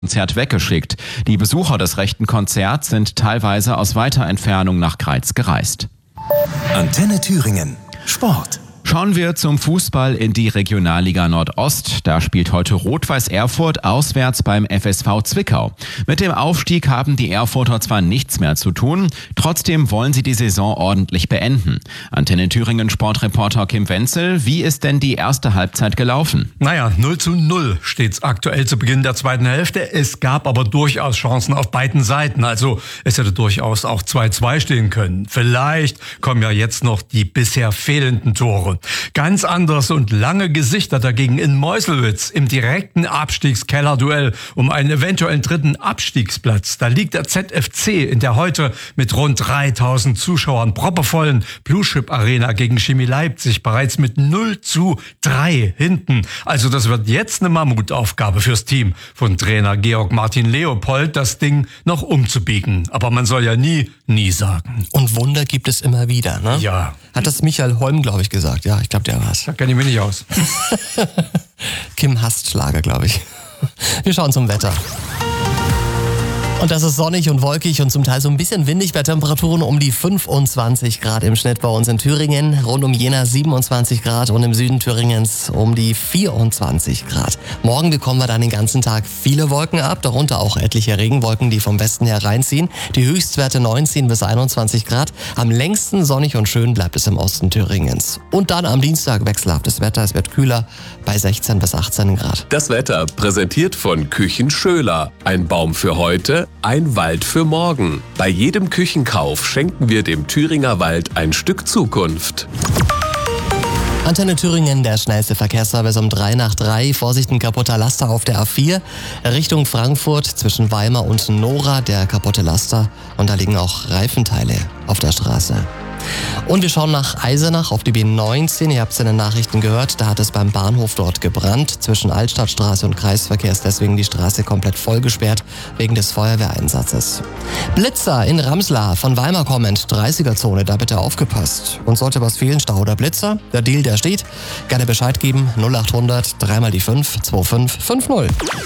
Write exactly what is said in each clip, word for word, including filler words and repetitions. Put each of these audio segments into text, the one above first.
Konzert weggeschickt. Die Besucher des rechten Konzerts sind teilweise aus weiter Entfernung nach Greiz gereist. Antenne Thüringen. Sport. Schauen wir zum Fußball in die Regionalliga Nordost. Da spielt heute Rot-Weiß Erfurt auswärts beim F S V Zwickau. Mit dem Aufstieg haben die Erfurter zwar nichts mehr zu tun, trotzdem wollen sie die Saison ordentlich beenden. Antenne Thüringen Sportreporter Kim Wenzel, wie ist denn die erste Halbzeit gelaufen? Naja, null zu null steht's aktuell zu Beginn der zweiten Hälfte. Es gab aber durchaus Chancen auf beiden Seiten. Also es hätte durchaus auch zwei zu zwei stehen können. Vielleicht kommen ja jetzt noch die bisher fehlenden Tore. Ganz anders und lange Gesichter dagegen in Meuselwitz im direkten Abstiegskeller-Duell um einen eventuellen dritten Abstiegsplatz. Da liegt der Z F C in der heute mit rund dreitausend Zuschauern proppevollen Blue Chip Arena gegen Chemie Leipzig bereits mit null zu drei hinten. Also das wird jetzt eine Mammutaufgabe fürs Team von Trainer Georg Martin Leopold, das Ding noch umzubiegen. Aber man soll ja nie, nie sagen. Und Wunder gibt es immer wieder, ne? Ja. Hat das Michael Holm, glaube ich, gesagt. Ja, ich glaube, der war's. Da kenne ich mich nicht aus. Kim hasst Schlager, glaube ich. Wir schauen zum Wetter. Und das ist sonnig und wolkig und zum Teil so ein bisschen windig bei Temperaturen um die fünfundzwanzig Grad im Schnitt bei uns in Thüringen, rund um Jena siebenundzwanzig Grad und im Süden Thüringens um die vierundzwanzig Grad. Morgen bekommen wir dann den ganzen Tag viele Wolken ab, darunter auch etliche Regenwolken, die vom Westen her reinziehen. Die Höchstwerte neunzehn bis einundzwanzig Grad. Am längsten sonnig und schön bleibt es im Osten Thüringens. Und dann am Dienstag wechselhaftes Wetter, es wird kühler bei sechzehn bis achtzehn Grad. Das Wetter präsentiert von Küchen Schöler. Ein Baum für heute, ein Wald für morgen. Bei jedem Küchenkauf schenken wir dem Thüringer Wald ein Stück Zukunft. Antenne Thüringen, der schnellste Verkehrsservice um drei nach drei. Vorsicht, ein kaputter Laster auf der A vier. Richtung Frankfurt zwischen Weimar und Nora, der kaputte Laster. Und da liegen auch Reifenteile auf der Straße. Und wir schauen nach Eisenach auf die B neunzehn. Ihr habt es in den Nachrichten gehört, da hat es beim Bahnhof dort gebrannt. Zwischen Altstadtstraße und Kreisverkehr ist deswegen die Straße komplett vollgesperrt wegen des Feuerwehreinsatzes. Blitzer in Ramsla, von Weimar kommend, dreißiger-Zone, da bitte aufgepasst. Und sollte was fehlen, Stau oder Blitzer, der Deal, der steht. Gerne Bescheid geben, null achthundert, dreimal die fünf, zwei fünf fünf null.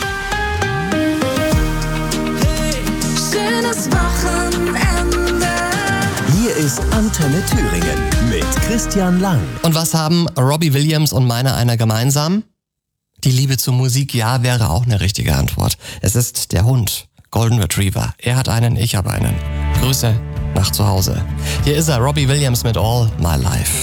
Hey, schönes Wochenende. Hier ist Antenne Thüringen mit Christian Lang. Und was haben Robbie Williams und meiner einer gemeinsam? Die Liebe zur Musik, ja, wäre auch eine richtige Antwort. Es ist der Hund, Golden Retriever. Er hat einen, ich habe einen. Grüße nach zu Hause. Hier ist er, Robbie Williams mit All My Life.